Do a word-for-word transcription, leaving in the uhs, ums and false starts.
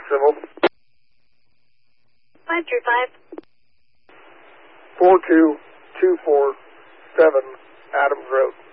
civil. five three five. four two two four seven Adams Road.